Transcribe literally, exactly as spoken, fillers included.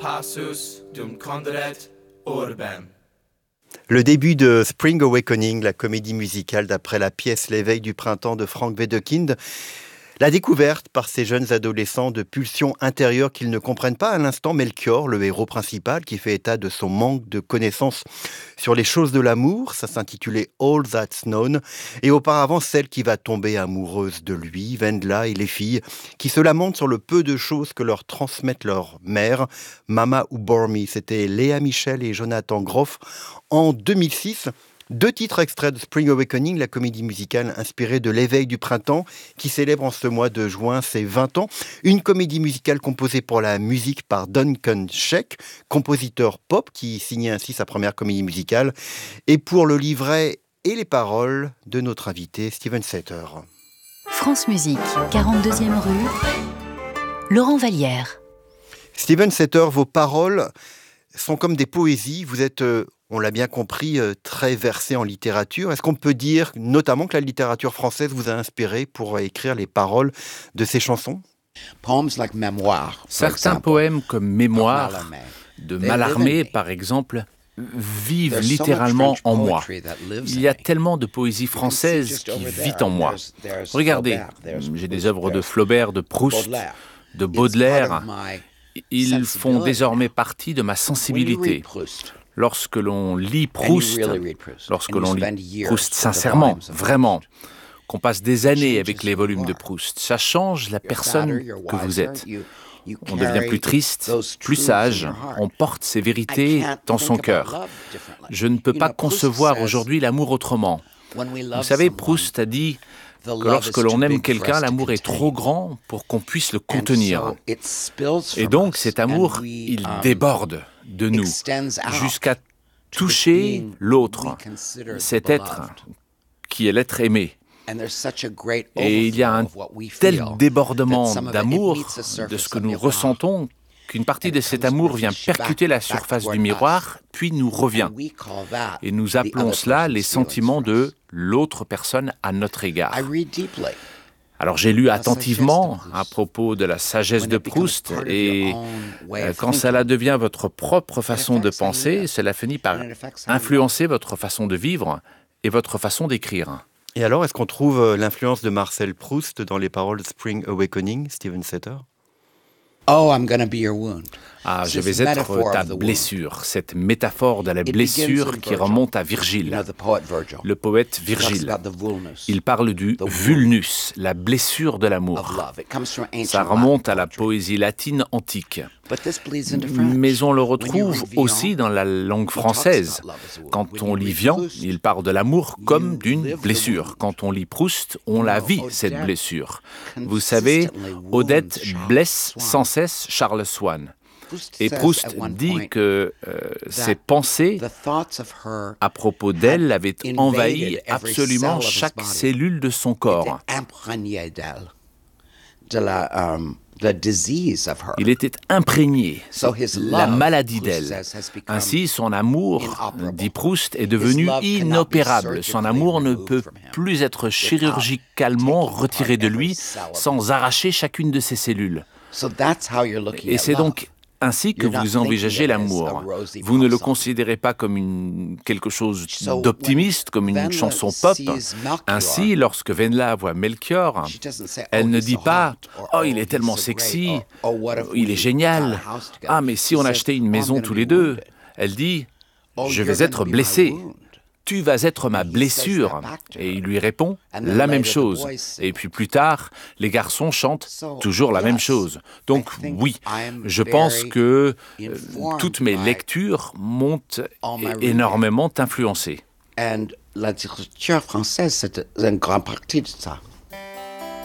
passus dum condelet urbem. Le début de Spring Awakening, la comédie musicale d'après la pièce L'éveil du printemps de Frank Wedekind. La découverte par ces jeunes adolescents de pulsions intérieures qu'ils ne comprennent pas à l'instant. Melchior, le héros principal, qui fait état de son manque de connaissances sur les choses de l'amour. Ça s'intitulait All That's Known. Et auparavant, celle qui va tomber amoureuse de lui, Wendla et les filles, qui se lamentent sur le peu de choses que leur transmettent leur mère, Mama ou Bormy. C'était Léa Michel et Jonathan Groff en deux mille six. Deux titres extraits de Spring Awakening, la comédie musicale inspirée de l'éveil du printemps, qui célèbre en ce mois de juin ses vingt ans. Une comédie musicale composée pour la musique par Duncan Sheck, compositeur pop qui signait ainsi sa première comédie musicale, et pour le livret et les paroles de notre invité Steven Setter. France Musique, quarante-deuxième rue, Laurent Vallière. Steven Setter, vos paroles sont comme des poésies. Vous êtes... Euh, on l'a bien compris, très versé en littérature. Est-ce qu'on peut dire notamment que la littérature française vous a inspiré pour écrire les paroles de ces chansons ? Certains poèmes comme Mémoire de Mallarmé, par exemple, vivent littéralement en moi. Il y a tellement de poésie française qui vit en moi. Regardez, j'ai des œuvres de Flaubert, de Proust, de Baudelaire. Ils font désormais partie de ma sensibilité. Lorsque l'on lit Proust, lorsque l'on lit Proust sincèrement, vraiment, qu'on passe des années avec les volumes de Proust, ça change la personne que vous êtes. On devient plus triste, plus sage, on porte ces vérités dans son cœur. Je ne peux pas concevoir aujourd'hui l'amour autrement. Vous savez, Proust a dit que lorsque l'on aime quelqu'un, l'amour est trop grand pour qu'on puisse le contenir. Et donc, cet amour, il déborde de nous jusqu'à toucher l'autre, cet être qui est l'être aimé. Et il y a un tel débordement d'amour de ce que nous ressentons qu'une partie de cet amour vient percuter la surface du miroir, puis nous revient. Et nous appelons cela les sentiments de l'autre personne à notre égard. Alors j'ai lu attentivement à propos de la sagesse de Proust et quand cela devient votre propre façon de penser, cela finit par influencer votre façon de vivre et votre façon d'écrire. Et alors, est-ce qu'on trouve l'influence de Marcel Proust dans les paroles de Spring Awakening, Steven Setter ? Oh, I'm gonna be your wound. Ah, je vais être ta blessure, cette métaphore de la blessure qui remonte à Virgile, le poète Virgile. Il parle du vulnus, la blessure de l'amour. Ça remonte à la poésie latine antique. Mais on le retrouve aussi dans la langue française. Quand on lit Vian, il parle de l'amour comme d'une blessure. Quand on lit Proust, on la vit, cette blessure. Vous savez, Odette blesse sans cesse Charles Swann. Et Proust dit que euh, ses pensées à propos d'elle avaient envahi absolument chaque cellule de son corps. Il était imprégné de la maladie d'elle. Ainsi, son amour, dit Proust, est devenu inopérable. Son amour ne peut plus être chirurgicalement retiré de lui sans arracher chacune de ses cellules. Et c'est donc ainsi que vous envisagez l'amour. Vous ne le considérez pas comme une, quelque chose d'optimiste, comme une chanson pop. Ainsi, lorsque Wendla voit Melchior, elle ne dit pas « Oh, il est tellement sexy, il est génial. Ah, mais si on achetait une maison tous les deux ?» Elle dit « Je vais être blessée. Tu vas être ma blessure. » Et il lui répond la même chose. Et puis plus tard, les garçons chantent toujours la même chose. Donc oui, je pense que euh, toutes mes lectures m'ont énormément influencé. Et la littérature française, c'est une grande partie de ça.